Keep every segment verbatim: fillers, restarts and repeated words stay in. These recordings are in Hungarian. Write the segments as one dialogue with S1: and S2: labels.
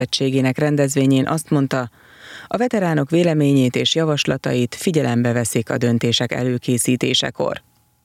S1: Egységének rendezvényén azt mondta, a veteránok véleményét és javaslatait figyelembe veszik a döntések előkészítésekor.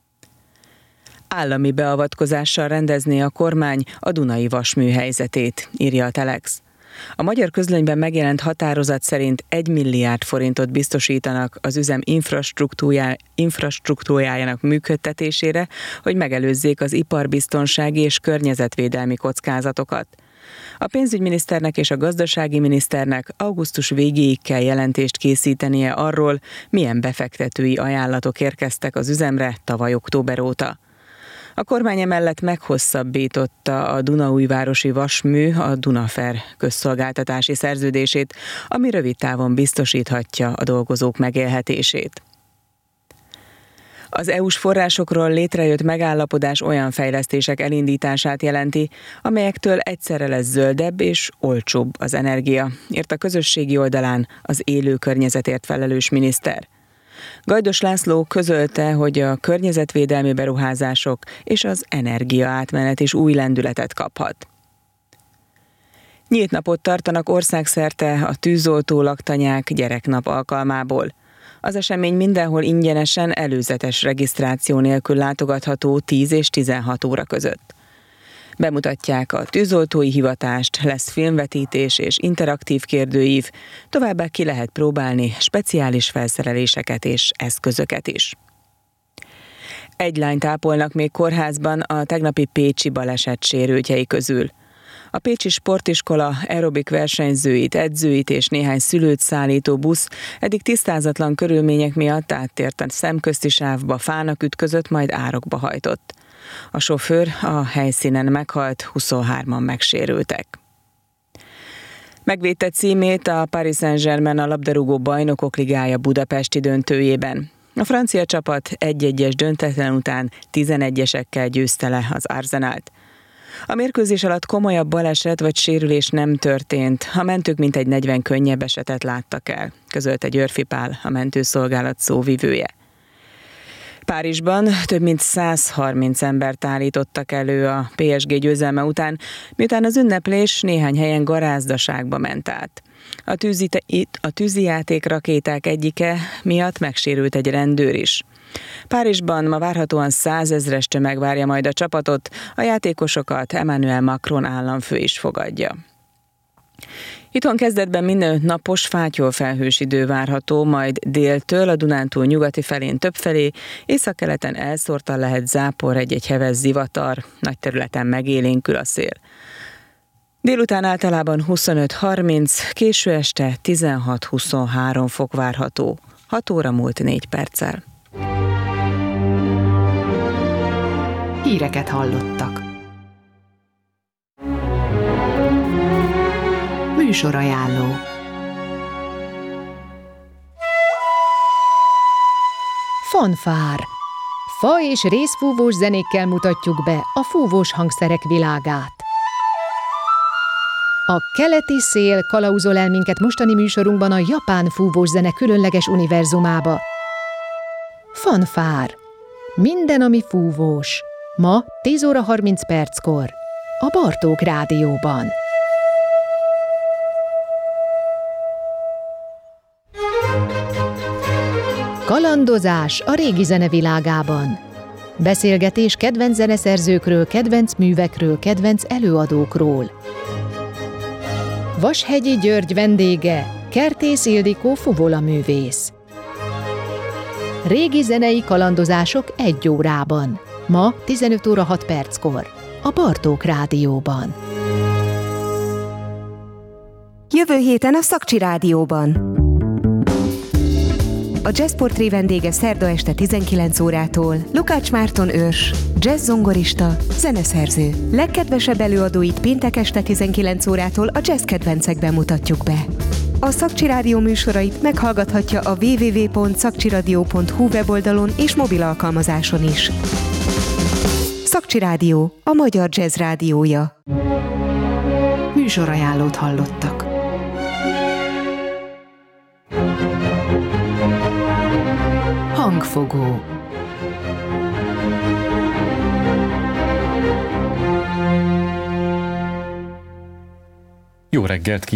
S1: Állami beavatkozással rendezné a kormány a Dunai vasmű helyzetét, írja a Telex. A magyar közlönyben megjelent határozat szerint egy milliárd forintot biztosítanak az üzem infrastruktúrá, infrastruktúrájának működtetésére, hogy megelőzzék az iparbiztonsági és környezetvédelmi kockázatokat. A pénzügyminiszternek és a gazdasági miniszternek augusztus végéig kell jelentést készítenie arról, milyen befektetői ajánlatok érkeztek az üzemre tavaly október óta. A kormány emellett meghosszabbította a Dunaújvárosi Vasmű, a Dunafer közszolgáltatási szerződését, ami rövid távon biztosíthatja a dolgozók megélhetését. Az é u-s forrásokról létrejött megállapodás olyan fejlesztések elindítását jelenti, amelyektől egyszerre lesz zöldebb és olcsóbb az energia, írt a közösségi oldalán az élő környezetért felelős miniszter. Gajdos László közölte, hogy a környezetvédelmi beruházások és az energiaátmenet is új lendületet kaphat. Nyílt napot tartanak országszerte a tűzoltó laktanyák gyereknap alkalmából. Az esemény mindenhol ingyenesen előzetes regisztráció nélkül látogatható tíz és tizenhat óra között. Bemutatják a tűzoltói hivatást, lesz filmvetítés és interaktív kérdőív, továbbá ki lehet próbálni speciális felszereléseket és eszközöket is. Egy lányt ápolnak még kórházban a tegnapi pécsi baleset sérültjei közül. A pécsi sportiskola aerobik versenyzőit, edzőit és néhány szülőt szállító busz eddig tisztázatlan körülmények miatt áttért a szemközti sávba, fának ütközött, majd árokba hajtott. A sofőr a helyszínen meghalt, huszonhárman megsérültek. Megvédte címét a Paris Saint-Germain a labdarúgó bajnokok ligája budapesti döntőjében. A francia csapat egy-egyes döntetlen után tizenegyesekkel győzte le az Arsenalt. A mérkőzés alatt komolyabb baleset vagy sérülés nem történt, a mentők mintegy negyven könnyebb esetet láttak el, közölte Györfi Pál, a mentőszolgálat szóvivője. Párizsban több mint száz harminc embert állítottak elő a pé es gé győzelme után, miután az ünneplés néhány helyen garázdaságba ment át. A, tűzite, a tűzijáték rakéták egyike miatt megsérült egy rendőr is. Párizsban ma várhatóan százezres tömeg várja majd a csapatot, a játékosokat Emmanuel Macron államfő is fogadja. Itthon kezdetben minden napos fátyolfelhős idő várható, majd déltől a Dunántúl nyugati felén többfelé, északkeleten elszórtan lehet zápor, egy-egy heves zivatar, nagy területen megélénkül a szél. Délután általában huszonöt harminc, késő este tizenhat huszonhárom fok várható. hat óra múlt négy perccel.
S2: Híreket hallottak. Műsorajánló. Fanfár. Fa és részfúvós zenékkel mutatjuk be a fúvós hangszerek világát. A keleti szél kalauzol el minket mostani műsorunkban a japán fúvós zene különleges univerzumába. Fanfár. Minden, ami fúvós. Ma tíz óra harminc perckor a Bartók Rádióban. Kalandozás a régi zene világában. Beszélgetés kedvenc zeneszerzőkről, kedvenc művekről, kedvenc előadókról. Vashegyi György vendége, Kertész Ildikó fuvolaművész. Régi zenei kalandozások egy órában. Ma tizenöt óra hat perckor a Bartók Rádióban.
S3: Jövő héten a Szakcsi Rádióban. A Jazz Portré vendége szerda este tizenkilenc órától Lukács Márton őrs, jazz zongorista, zeneszerző. Legkedvesebb előadóit péntek este tizenkilenc órától a jazz kedvencekben mutatjuk be. A Szakcsi Rádió műsorait meghallgathatja a double-u double-u double-u pont szakcsiradio pont hu weboldalon és mobil alkalmazáson is. Szakcsi Rádió, a magyar jazz rádiója.
S2: Műsorajánlót hallottak. Hangfogó.
S4: Jó reggelt